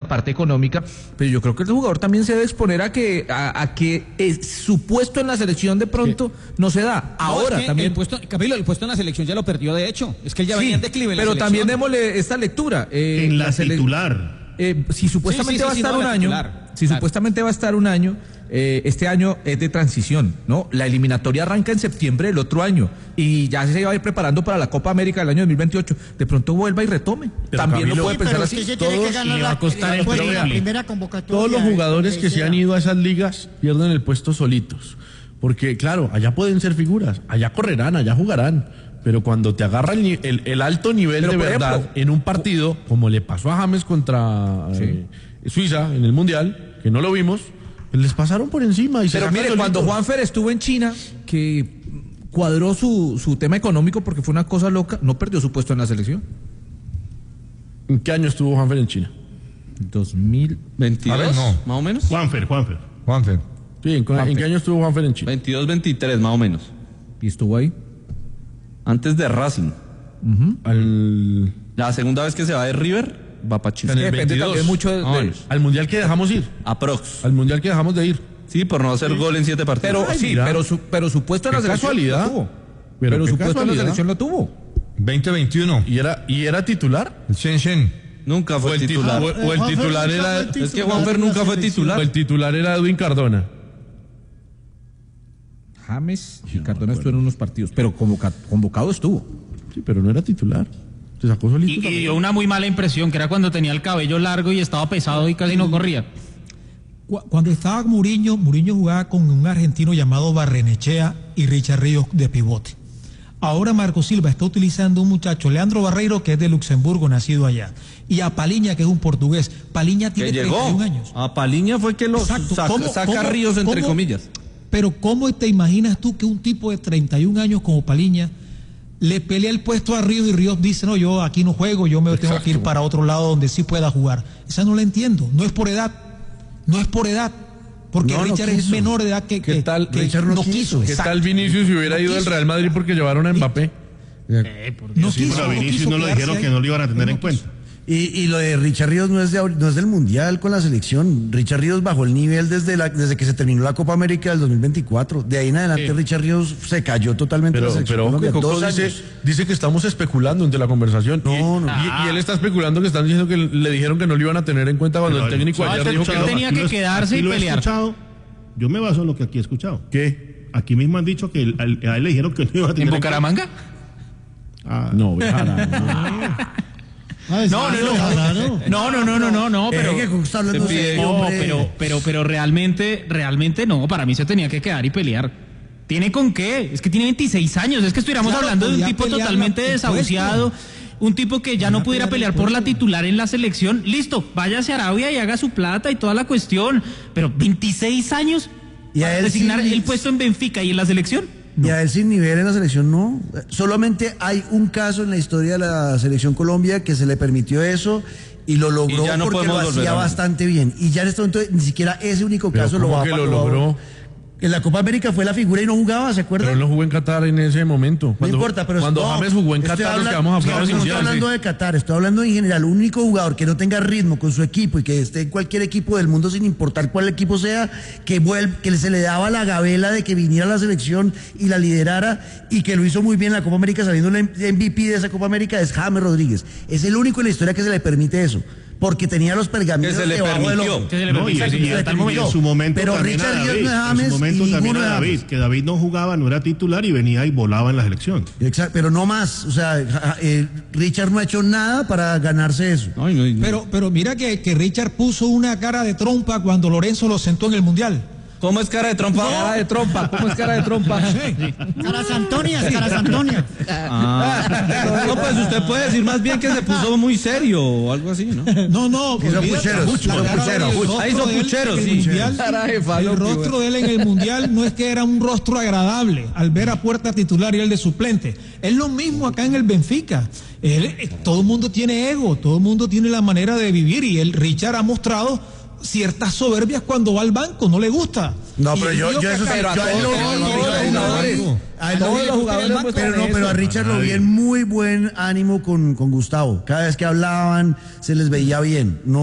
parte económica, pero yo creo que el jugador también se debe exponer a que su puesto en la selección de pronto no se da. Ahora es que también. Camilo, el puesto en la selección ya lo perdió, de hecho. Es que él ya venía en declive en la pero selección. también démosle esta lectura. En la titular. Si supuestamente va a estar un año, supuestamente va a estar un año, este año es de transición, ¿no? La eliminatoria arranca en septiembre del otro año y ya se va a ir preparando para la Copa América del año 2028. De pronto vuelva y retome. Pero También Camilo, lo puede pensar así. Todos los jugadores que se han ido a esas ligas pierden el puesto solitos. Porque, claro, allá pueden ser figuras, allá correrán, allá jugarán. Pero cuando te agarra el alto nivel de verdad, ejemplo, en un partido, como le pasó a James contra Suiza en el Mundial, que no lo vimos, les pasaron por encima. Pero mire, cuando Juanfer estuvo en China, que cuadró su tema económico porque fue una cosa loca, no perdió su puesto en la selección. ¿En qué año estuvo Juanfer en China? 2022, no. más o menos. Juanfer. Sí, ¿en qué año estuvo Juanfer en China? 22, 23, más o menos. ¿Y estuvo ahí? Antes de Racing. La segunda vez que se va de River, va para Chile. Depende también mucho al Mundial que dejamos ir. Aprox. Al Mundial que dejamos de ir. Sí, por no hacer gol en 7 partidos. Pero su puesto en la selección lo tuvo. Pero su puesto en la selección lo tuvo. 2021. ¿Y era titular? El Shenzhen. Nunca fue titular. O el titular era... Es que Juanfer nunca fue titular. O el titular era Edwin Cardona. James y Cardona estuvieron en unos partidos, pero convocado estuvo. Sí, pero no era titular. Se sacó solito. Y dio una muy mala impresión, que era cuando tenía el cabello largo y estaba pesado y casi no corría. Cuando estaba Mourinho jugaba con un argentino llamado Barrenechea y Richard Ríos de pivote. Ahora Marco Silva está utilizando un muchacho, Leandro Barreiro, que es de Luxemburgo, nacido allá. Y a Paliña, que es un portugués. Paliña tiene 31 años. A Paliña fue que lo saca Ríos, entre comillas. Pero ¿cómo te imaginas tú que un tipo de 31 años como Paliña le pelea el puesto a Ríos y Ríos dice, no, yo aquí no juego, yo me tengo que ir para otro lado donde sí pueda jugar? Esa no la entiendo, no es por edad, porque Richard es menor de edad que Richard no quiso. ¿Qué tal Vinicius si hubiera ido al Real Madrid porque llevaron a Mbappé? No quiso. A Vinicius no lo dijeron que no lo iban a tener en cuenta. Y lo de Richard Ríos no es del Mundial con la selección. Richard Ríos bajó el nivel desde que se terminó la Copa América del 2024. De ahí en adelante Richard Ríos se cayó totalmente de la selección. Pero Coco dice que estamos especulando entre la conversación. Y él está especulando que están diciendo que le dijeron que no lo iban a tener en cuenta cuando el técnico ayer dijo que tenía que quedarse y pelear. Yo me baso en lo que aquí he escuchado. ¿Qué? Aquí mismo han dicho que a él le dijeron que no iba a tener ¿En Bucaramanga? No, pero realmente no, para mí se tenía que quedar y pelear. ¿Tiene con qué? Es que tiene 26 años, es que estuviéramos hablando de un tipo totalmente desahuciado, un tipo que ya no pudiera pelear por la titular en la selección. Listo, váyase a Arabia y haga su plata y toda la cuestión, pero 26 años para designar el puesto en Benfica y en la selección. No. Y a él sin nivel en la selección no. Solamente hay un caso en la historia de la selección Colombia que se le permitió eso y lo logró porque lo hacía bastante bien. Y ya en este momento ni siquiera ese único caso lo va a lo logró. En la Copa América fue la figura y no jugaba, ¿se acuerdan? Pero él no jugó en Qatar en ese momento. No importa, pero cuando James jugó en Qatar, nos quedamos a no estoy hablando de Qatar, estoy hablando en general. Un único jugador que no tenga ritmo con su equipo y que esté en cualquier equipo del mundo, sin importar cuál equipo sea, que se le daba la gabela de que viniera a la selección y la liderara y que lo hizo muy bien en la Copa América, saliendo el MVP de esa Copa América, es James Rodríguez. Es el único en la historia que se le permite eso. Porque tenía los pergaminos debajo del ojo. En su momento pero Richard Ríos no es James, en su momento también era David, que David no jugaba, no era titular y venía y volaba en la selección. Exacto, pero no más. O sea, Richard no ha hecho nada para ganarse eso. Pero mira que Richard puso una cara de trompa cuando Lorenzo lo sentó en el Mundial. ¿Cómo es cara de trompa? Cara de trompa, ¿cómo es cara de trompa? Caras Antonia. No, pues usted puede decir más bien que se puso muy serio o algo así, ¿no? No, hizo pucheros. Ahí hizo pucheros, sí. El rostro de él en el Mundial no es que era un rostro agradable al ver a Puerta titular y él de suplente. Es lo mismo acá en el Benfica. Todo el mundo tiene ego, todo el mundo tiene la manera de vivir y Richard ha mostrado ciertas soberbias cuando va al banco, no le gusta. No, pero yo eso pero a Richard lo vi en muy buen ánimo con Gustavo. Cada vez que hablaban se les veía bien. No